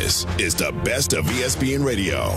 This is the best of ESPN Radio.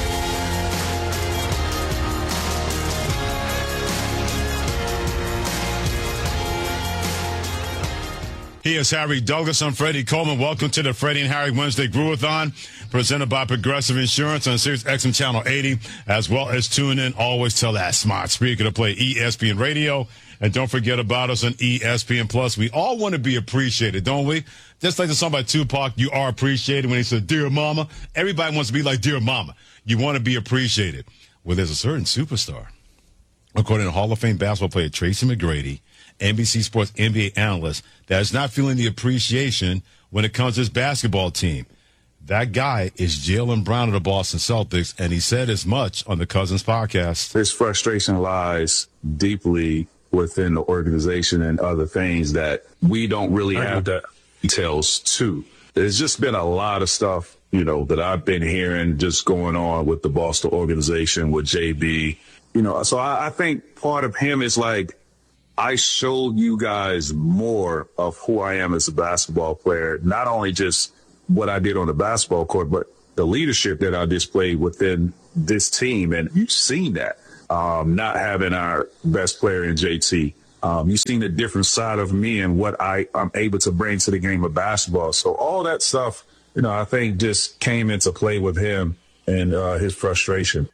He is Harry Douglas. I'm Freddie Coleman. Welcome to the Freddie and Harry Wednesday Brew-a-thon, presented by Progressive Insurance on Sirius XM Channel 80, as well as tune in always to that smart speaker to play ESPN Radio. And don't forget about us on ESPN Plus. We all want to be appreciated, don't we? Just like the song by Tupac, you are appreciated, when he said, Dear Mama. Everybody wants to be like Dear Mama. You want to be appreciated. Well, there's a certain superstar, according to Hall of Fame basketball player Tracy McGrady, NBC Sports NBA analyst, that is not feeling the appreciation when it comes to his basketball team. That guy is Jaylen Brown of the Boston Celtics, and he said as much on the Cousins podcast. His frustration lies deeply within the organization and other things that we don't really have the details to. There's just been a lot of stuff, that I've been hearing just going on with the Boston organization, with JB. So I think part of him is like, I showed you guys more of who I am as a basketball player, not only just what I did on the basketball court, but the leadership that I displayed within this team. And you've seen that, not having our best player in JT. You've seen a different side of me and what I'm able to bring to the game of basketball. So all that stuff, I think just came into play with him and his frustration.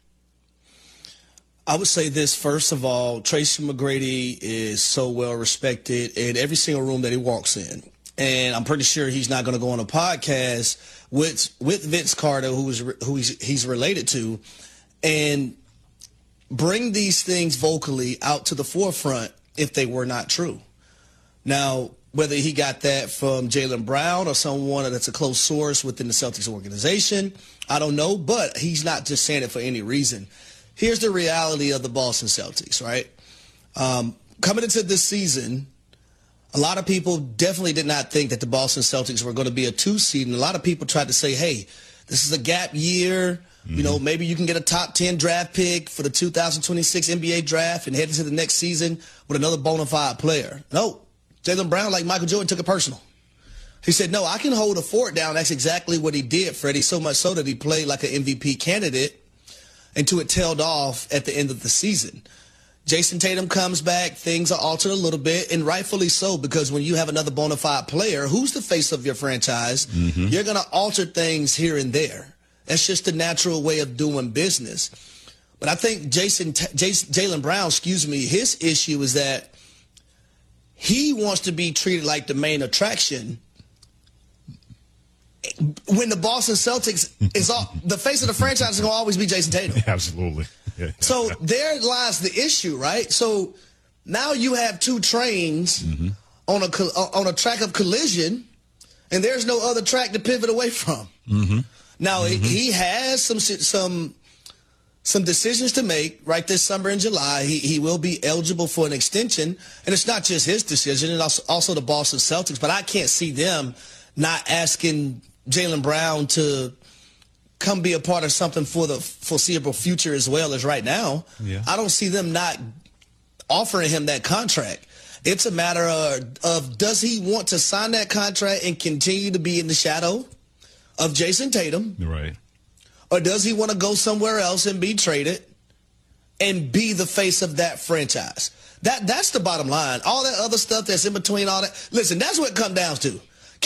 I would say this, first of all, Tracy McGrady is so well respected in every single room that he walks in. And I'm pretty sure he's not going to go on a podcast with Vince Carter, who he's related to, and bring these things vocally out to the forefront if they were not true. Now, whether he got that from Jaylen Brown or someone that's a close source within the Celtics organization, I don't know, but he's not just saying it for any reason. Here's the reality of the Boston Celtics, right? Coming into this season, a lot of people definitely did not think that the Boston Celtics were going to be a 2 seed, and a lot of people tried to say, hey, this is a gap year. Mm-hmm. Maybe you can get a top 10 draft pick for the 2026 NBA draft and head into the next season with another bona fide player. No, Jaylen Brown, like Michael Jordan, took it personal. He said, no, I can hold a fort down. That's exactly what he did, Freddie, so much so that he played like an MVP candidate until it tailed off at the end of the season. Jason Tatum comes back, things are altered a little bit, and rightfully so, because when you have another bona fide player who's the face of your franchise, you're going to alter things here and there. That's just the natural way of doing business. But I think Jaylen Brown, his issue is that he wants to be treated like the main attraction when the Boston Celtics is the face of the franchise is going to always be Jason Tatum. Absolutely. Yeah. So there lies the issue, right? So now you have two trains on a track of collision, and there's no other track to pivot away from. Now he has some decisions to make right this summer in July. He will be eligible for an extension, and it's not just his decision, it's also the Boston Celtics. But I can't see them not asking Jaylen Brown to come be a part of something for the foreseeable future as well as right now. Yeah. I don't see them not offering him that contract. It's a matter of does he want to sign that contract and continue to be in the shadow of Jason Tatum? Right. Or does he want to go somewhere else and be traded and be the face of that franchise? That's the bottom line. All that other stuff that's in between all that. Listen, that's what it comes down to.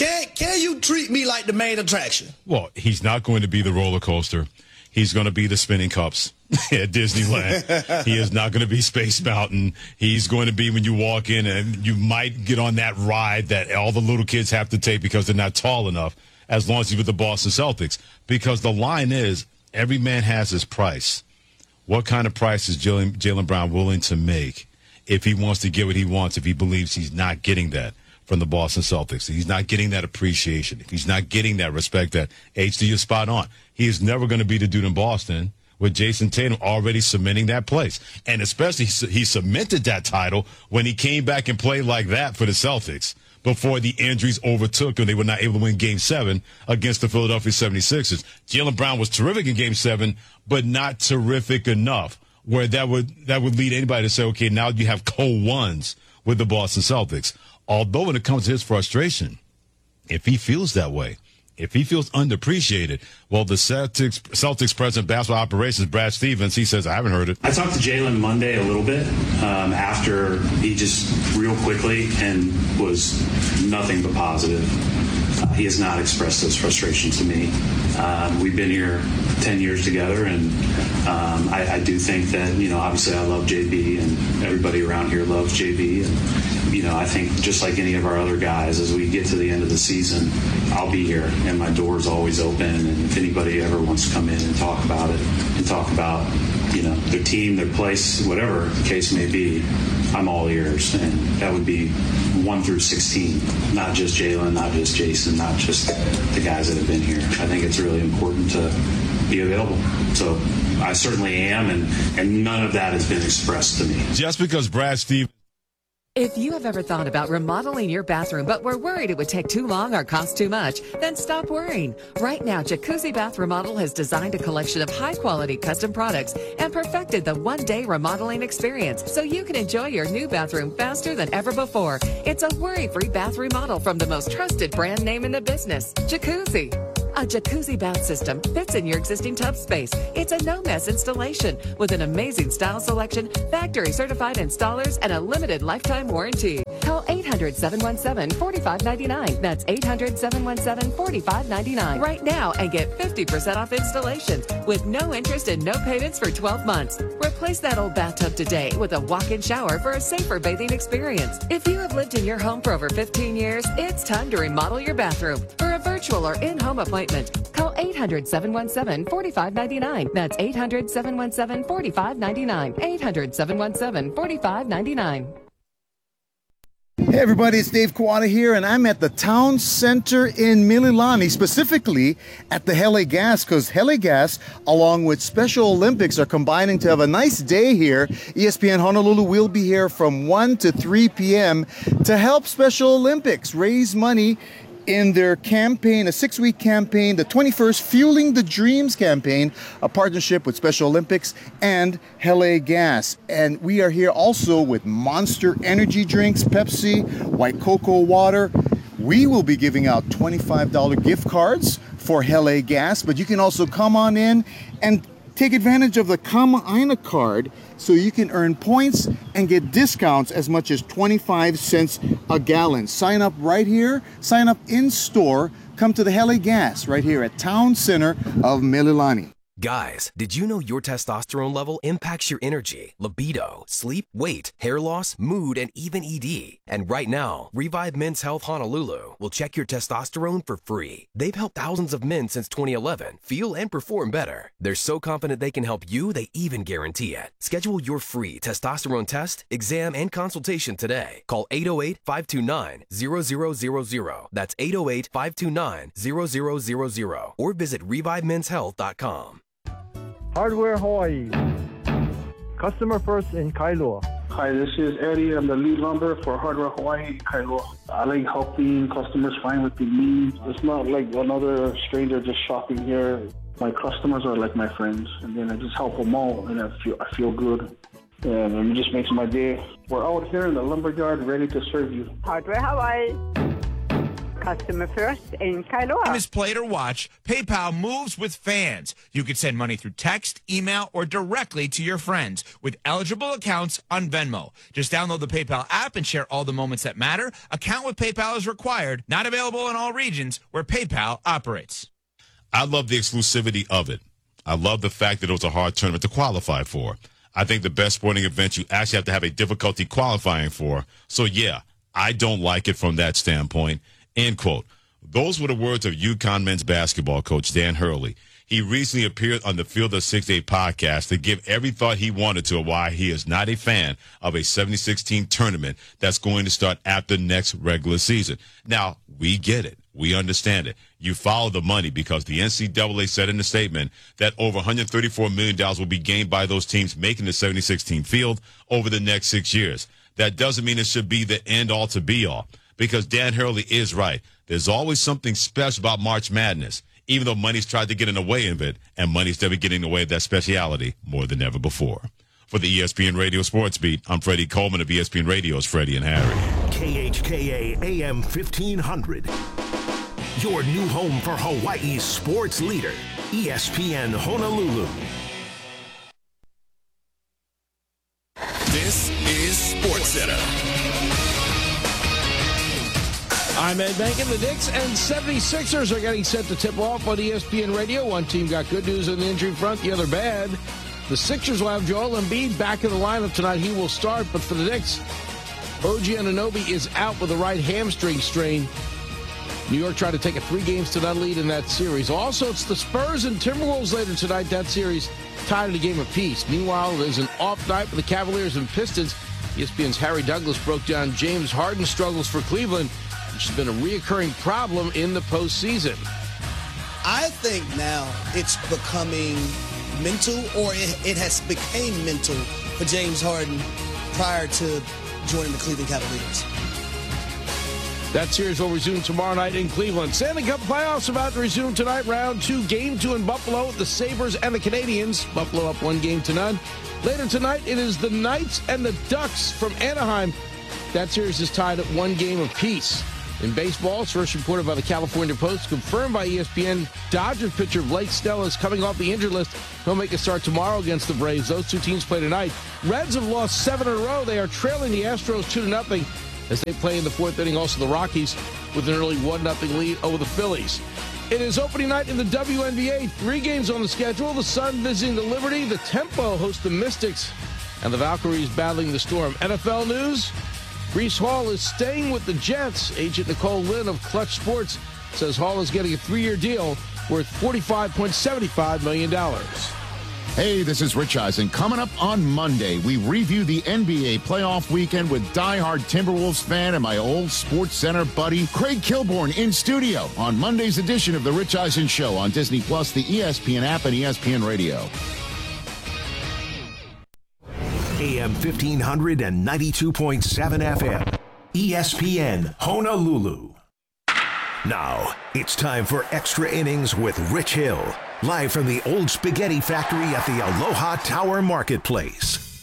Can you treat me like the main attraction? Well, he's not going to be the roller coaster. He's going to be the spinning cups at Disneyland. He is not going to be Space Mountain. He's going to be when you walk in and you might get on that ride that all the little kids have to take because they're not tall enough, as long as he's with the Boston Celtics. Because the line is, every man has his price. What kind of price is Jaylen Brown willing to make if he wants to get what he wants, if he believes he's not getting that from the Boston Celtics? He's not getting that appreciation. If he's not getting that respect, that HD is spot on. He is never going to be the dude in Boston with Jason Tatum already cementing that place. And especially he cemented that title when he came back and played like that for the Celtics before the injuries overtook him. They were not able to win Game 7 against the Philadelphia 76ers. Jaylen Brown was terrific in Game 7, but not terrific enough where that would lead anybody to say, okay, now you have cold ones with the Boston Celtics. Although when it comes to his frustration, if he feels that way, if he feels underappreciated, well, the Celtics president of basketball operations, Brad Stevens, he says, I haven't heard it. I talked to Jalen Monday a little bit after he just real quickly and was nothing but positive. He has not expressed those frustrations to me. We've been here 10 years together, and I do think that, obviously I love JB, and everybody around here loves JB. And, I think just like any of our other guys, as we get to the end of the season, I'll be here, and my door's always open. And if anybody ever wants to come in and talk about it, and talk about, their team, their place, whatever the case may be, I'm all ears. And that would be 1 through 16, not just Jalen, not just Jason, not just the guys that have been here. I think it's really important to be available. So I certainly am, and none of that has been expressed to me. Just because Brad Stevens. If you have ever thought about remodeling your bathroom but were worried it would take too long or cost too much, then stop worrying. Right now, Jacuzzi Bath Remodel has designed a collection of high-quality custom products and perfected the one-day remodeling experience so you can enjoy your new bathroom faster than ever before. It's a worry-free bath remodel from the most trusted brand name in the business, Jacuzzi. A jacuzzi bath system fits in your existing tub space. It's a no-mess installation with an amazing style selection, factory-certified installers, and a limited lifetime warranty. Call 800-717-4599. That's 800-717-4599 right now and get 50% off installations with no interest and no payments for 12 months. Replace that old bathtub today with a walk-in shower for a safer bathing experience. If you have lived in your home for over 15 years, it's time to remodel your bathroom. For a virtual or in-home appointment, call 800-717-4599. That's 800-717-4599. 800-717-4599. Hey everybody, it's Dave Kawada here, and I'm at the Town Center in Mililani, specifically at the Hele Gas, because Hele Gas, along with Special Olympics, are combining to have a nice day here. ESPN Honolulu will be here from 1 to 3 p.m. to help Special Olympics raise money in their campaign, a 6-week campaign, the 21st Fueling the Dreams campaign, a partnership with Special Olympics and Hele Gas. And we are here also with Monster energy drinks, Pepsi, White Cocoa water. We will be giving out $25 gift cards for Hele Gas, but you can also come on in and take advantage of the Kama'aina card so you can earn points and get discounts as much as 25 cents a gallon. Sign up right here, sign up in store, come to the Hele Gas right here at Town Center of Mililani. Guys, did you know your testosterone level impacts your energy, libido, sleep, weight, hair loss, mood, and even ED? And right now, Revive Men's Health Honolulu will check your testosterone for free. They've helped thousands of men since 2011 feel and perform better. They're so confident they can help you, they even guarantee it. Schedule your free testosterone test, exam, and consultation today. Call 808-529-0000. That's 808-529-0000. Or visit ReviveMen'sHealth.com. Hardware Hawaii. Customer first in Kailua. Hi, this is Eddie. I'm the lead lumber for Hardware Hawaii in Kailua. I like helping customers find what they need. It's not like another stranger just shopping here. My customers are like my friends, and then I just help them all, and I feel good. And it just makes my day. We're out here in the lumberyard ready to serve you. Hardware Hawaii. Customer first in Kailua. Name is Play It or Watch. PayPal moves with fans. You can send money through text, email, or directly to your friends with eligible accounts on Venmo. Just download the PayPal app and share all the moments that matter. Account with PayPal is required. Not available in all regions where PayPal operates. I love the exclusivity of it. I love the fact that it was a hard tournament to qualify for. I think the best sporting events you actually have to have a difficulty qualifying for. So, yeah, I don't like it from that standpoint. End quote. Those were the words of UConn men's basketball coach Dan Hurley. He recently appeared on the Field of 6-8 podcast to give every thought he wanted to why he is not a fan of a 76-team tournament that's going to start after next regular season. Now, we get it. We understand it. You follow the money because the NCAA said in a statement that over $134 million will be gained by those teams making the 76-team field over the next 6 years. That doesn't mean it should be the end-all to be-all. Because Dan Hurley is right. There's always something special about March Madness, even though money's tried to get in the way of it, and money's never getting in the way of that speciality more than ever before. For the ESPN Radio Sports Beat, I'm Freddie Coleman of ESPN Radio's Freddie and Harry. KHKA AM 1500. your new home for Hawaii's sports leader, ESPN Honolulu. This is SportsCenter. I'm Ed Bankin. The Knicks and 76ers are getting set to tip off on ESPN Radio. One team got good news on the injury front, the other bad. The Sixers will have Joel Embiid back in the lineup tonight. He will start, but for the Knicks, OG Anunoby is out with a right hamstring strain. New York tried to take a 3-0 lead in that series. Also, it's the Spurs and Timberwolves later tonight. That series tied at a game apiece. Meanwhile, there's an off night for the Cavaliers and Pistons. ESPN's Harry Douglas broke down James Harden's struggles for Cleveland, which has been a reoccurring problem in the postseason. I think now it's becoming mental, or it has become mental for James Harden prior to joining the Cleveland Cavaliers. That series will resume tomorrow night in Cleveland. Stanley Cup playoffs about to resume tonight. Round 2, Game 2 in Buffalo with the Sabres and the Canadiens. Buffalo up 1-0. Later tonight, it is the Knights and the Ducks from Anaheim. That series is tied at 1 game apiece. In baseball, it's first reported by the California Post, confirmed by ESPN, Dodgers pitcher Blake Snell is coming off the injured list. He'll make a start tomorrow against the Braves. Those two teams play tonight. Reds have lost 7 in a row. They are trailing the Astros 2-0 as they play in the 4th inning. Also, the Rockies with an early 1-0 lead over the Phillies. It is opening night in the WNBA. 3 games on the schedule. The Sun visiting the Liberty. The Tempo host the Mystics. And the Valkyries battling the Storm. NFL news. Breece Hall is staying with the Jets. Agent Nicole Lynn of Clutch Sports says Hall is getting a 3-year deal worth $45.75 million. Hey, this is Rich Eisen. Coming up on Monday, we review the NBA playoff weekend with diehard Timberwolves fan and my old Sports Center buddy, Craig Kilborn, in studio on Monday's edition of The Rich Eisen Show on Disney+, the ESPN app, and ESPN Radio. AM 1500 and 92.7 FM. ESPN Honolulu. Now, it's time for Extra Innings with Rich Hill. Live from the Old Spaghetti Factory at the Aloha Tower Marketplace.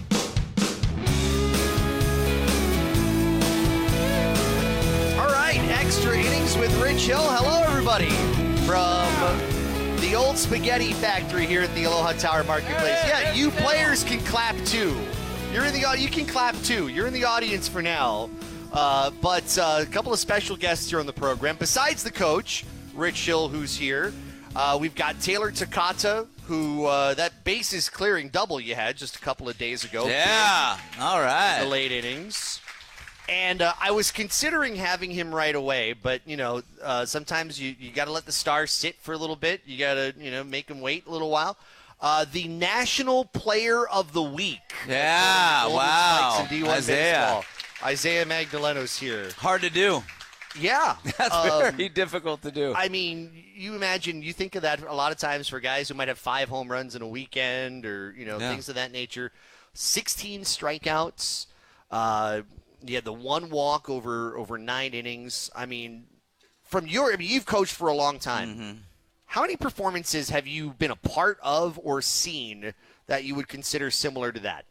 All right, Extra Innings with Rich Hill. Hello, everybody. From the Old Spaghetti Factory here at the Aloha Tower Marketplace. Yeah, you players can clap too. You can clap too. You're in the audience for now. But a couple of special guests here on the program. Besides the coach, Rich Hill, who's here, we've got Taylor Takata, who that bases clearing double you had just a couple of days ago. Yeah, all right. The late innings. And I was considering having him right away, but, sometimes you got to let the stars sit for a little bit. You got to, make them wait a little while. The National Player of the Week. Yeah, wow. Isaiah Magdaleno's here. Hard to do. Yeah. That's very difficult to do. I mean, you think of that a lot of times for guys who might have 5 home runs in a weekend or, things of that nature. 16 strikeouts. You had the 1 walk over 9 innings. I mean, you've coached for a long time. Mm-hmm. How many performances have you been a part of or seen that you would consider similar to that?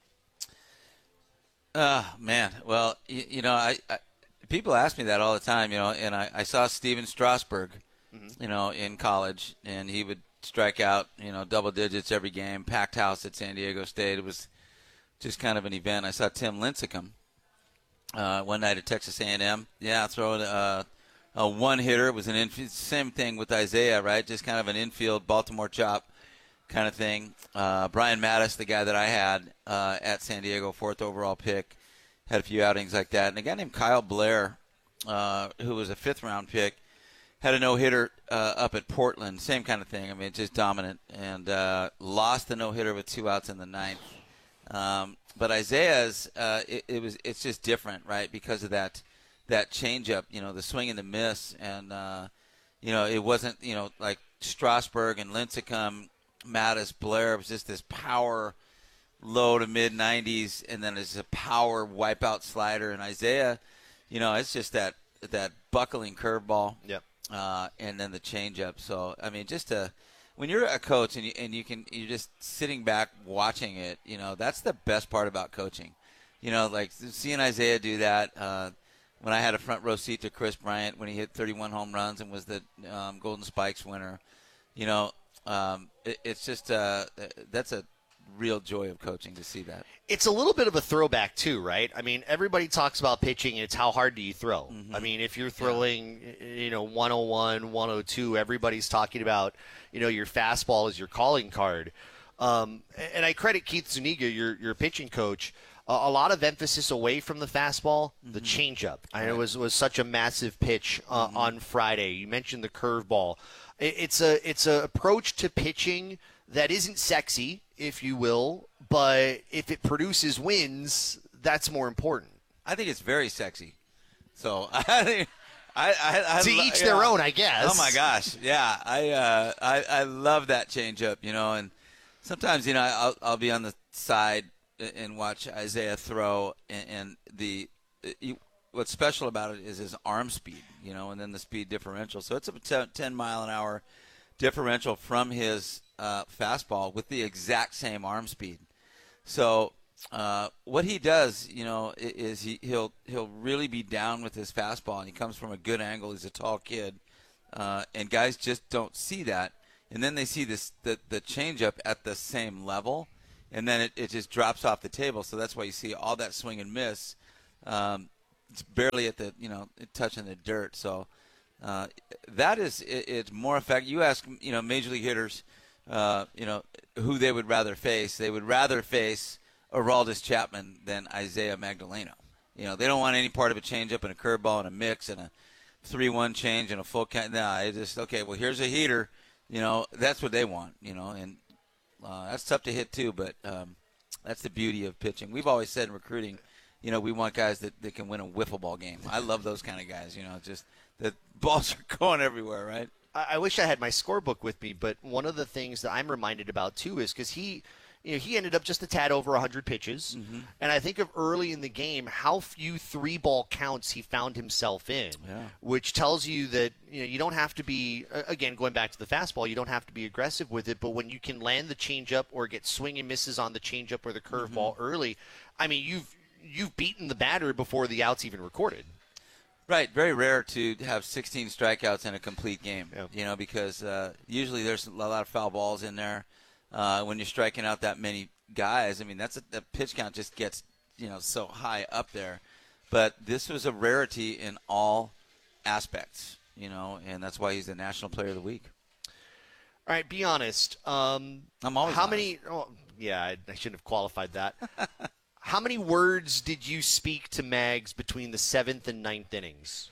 Man. Well, I people ask me that all the time, and I saw Steven Strasburg, in college, and he would strike out, double digits every game, packed house at San Diego State. It was just kind of an event. I saw Tim Lincecum one night at Texas A&M. Yeah, throwing a one-hitter. It was same thing with Isaiah, right? Just kind of an infield Baltimore chop kind of thing. Brian Mattis, the guy that I had at San Diego, 4th overall pick, had a few outings like that. And a guy named Kyle Blair, who was a 5th-round pick, had a no-hitter up at Portland. Same kind of thing. I mean, just dominant. And lost the no-hitter with 2 outs in the 9th. But Isaiah's, it's just different, right, because of that changeup, the swing and the miss. And, it wasn't, like Strasburg and Lincecum, Mattis, Blair. It was just this power low to mid-90s, and then it's a power wipeout slider. And Isaiah, it's just that buckling curveball. Yep. And then the changeup. So, I mean, when you're a coach and you're just sitting back watching it, that's the best part about coaching. Like seeing Isaiah do that. when I had a front row seat to Chris Bryant when he hit 31 home runs and was the Golden Spikes winner. You know, it's just that's a real joy of coaching to see that. It's a little bit of a throwback too, right? I mean, everybody talks about pitching, and it's how hard do you throw. I mean, if you're throwing, 101, 102, everybody's talking about, your fastball is your calling card. And I credit Keith Zuniga, your pitching coach, a lot of emphasis away from the fastball, the changeup. I know it was such a massive pitch on Friday. You mentioned the curveball. It's a approach to pitching that isn't sexy, if you will, but if it produces wins, that's more important. I think it's very sexy. So I think to each their own, I guess. Oh my gosh, yeah. I love that changeup, and sometimes I'll be on the side and watch Isaiah throw, and what's special about it is his arm speed, and then the speed differential. So it's a 10 mile an hour differential from his fastball with the exact same arm speed. So what he does, is he'll really be down with his fastball, and he comes from a good angle. He's a tall kid, and guys just don't see that. And then they see the changeup at the same level, and then it just drops off the table. So that's why you see all that swing and miss. It's barely at the touching the dirt. So that is it's more effective. You ask major league hitters, who they would rather face. They would rather face Aroldis Chapman than Isaiah Magdaleno. They don't want any part of a changeup and a curveball and a mix and a 3-1 change and a full count. No, it's just okay. Well, here's a heater. That's what they want. And that's tough to hit too. But that's the beauty of pitching. We've always said in recruiting, we want guys that can win a wiffle ball game. I love those kind of guys. Just the balls are going everywhere, right? I wish I had my scorebook with me, but one of the things that I'm reminded about too is because he ended up just a tad over 100 pitches, and I think of early in the game how few 3-ball counts he found himself in, which tells you that you don't have to be, again, going back to the fastball, you don't have to be aggressive with it, but when you can land the changeup or get swing and misses on the changeup or the curveball early, I mean, you've beaten the batter before the out's even recorded. Right, very rare to have 16 strikeouts in a complete game, because usually there's a lot of foul balls in there. When you're striking out that many guys, I mean, that pitch count just gets, so high up there. But this was a rarity in all aspects, and that's why he's the National Player of the Week. All right, be honest. I'm always how honest. many? Oh, yeah, I shouldn't have qualified that. How many words did you speak to Mags between the 7th and 9th innings?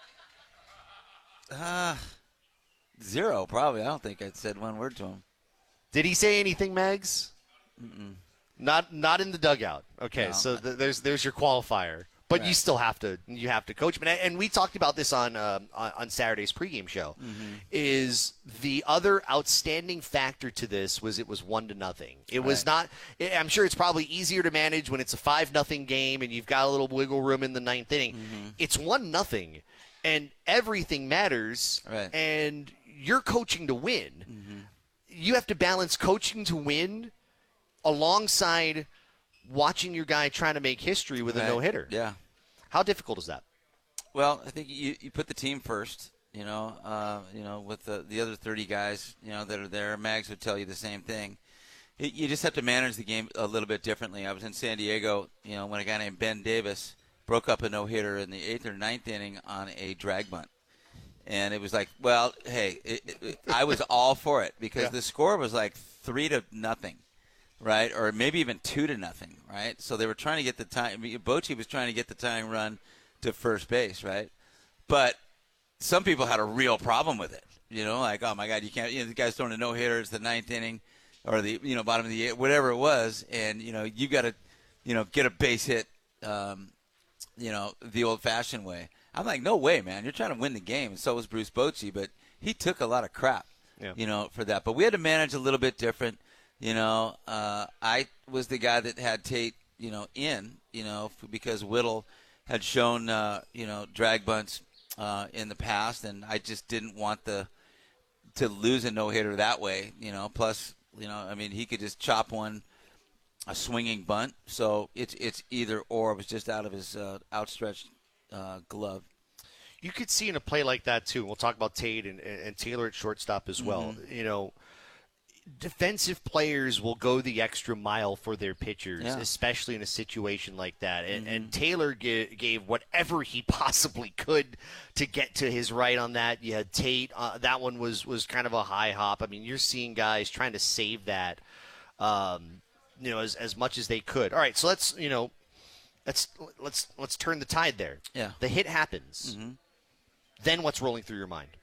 0, probably. I don't think I said one word to him. Did he say anything, Mags? Mm-mm. Not in the dugout. Okay, No. so there's your qualifier. But Right. you still have to coach him. And we talked about this on Saturday's pregame show. Is the other outstanding factor to this was it was 1-0. It was not. I'm sure it's probably easier to manage when it's a 5-0 game and you've got a little wiggle room in the 9th inning. It's 1-0, and everything matters. Right. And you're coaching to win. You have to balance coaching to win alongside watching your guy trying to make history with a Right. no-hitter. Yeah. How difficult is that? Well, I think you put the team first, with the other 30 guys, that are there. Mags would tell you the same thing. You just have to manage the game a little bit differently. I was in San Diego, when a guy named Ben Davis broke up a no-hitter in the 8th or 9th inning on a drag bunt. And it was like, well, hey, I was all for it because the score was like 3-0. Right, or maybe even 2-0, right? So they were trying to get the time. Bochy was trying to get the tying run to first base, right? But some people had a real problem with it. Like, oh my God, you can't. The guy's throwing a no hitter. It's the 9th inning, or the bottom of the 8th, whatever it was, and you got to get a base hit, the old-fashioned way. I'm like, no way, man. You're trying to win the game, and so was Bruce Bochy, but he took a lot of crap, for that. But we had to manage a little bit different. I was the guy that had Tate, because Whittle had shown, drag bunts in the past, and I just didn't want to lose a no-hitter that way, Plus, he could just chop a swinging bunt, so it's either or. It was just out of his outstretched glove. You could see in a play like that, too. We'll talk about Tate and Taylor at shortstop as well. Mm-hmm. You know, defensive players will go the extra mile for their pitchers, especially in a situation like that. And Taylor gave whatever he possibly could to get to his right on that. You had Tate. That one was kind of a high hop. I mean, you're seeing guys trying to save that, as much as they could. All right, so let's turn the tide there. Yeah. The hit happens. Mm-hmm. Then what's rolling through your mind?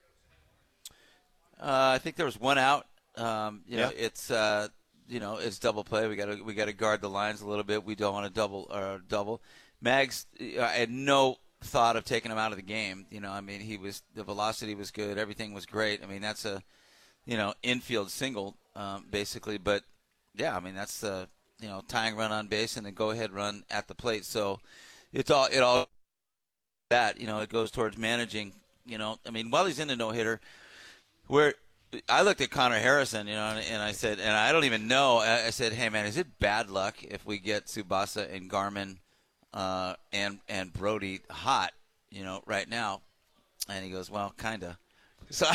I think there was one out. It's it's double play. We got to guard the lines a little bit. We don't want to double. Mags, I had no thought of taking him out of the game. I mean, the velocity was good. Everything was great. I mean, that's a infield single basically. But yeah, I mean that's the tying run on base and then go ahead run at the plate. So it all that it goes towards managing. I mean, while he's in the no hitter, where I looked at Connor Harrison, and I said, and I don't even know. I said, hey man, is it bad luck if we get Tsubasa and Garmin and Brody hot, right now? And he goes, well, kinda. So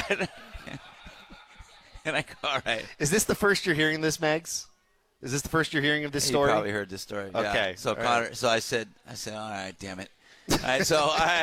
and I go, all right. Is this the first you're hearing this, Mags? Is this the first you're hearing of this story? You probably heard this story. Okay. Yeah. So all Connor. right. So I said, all right, damn it. All right, so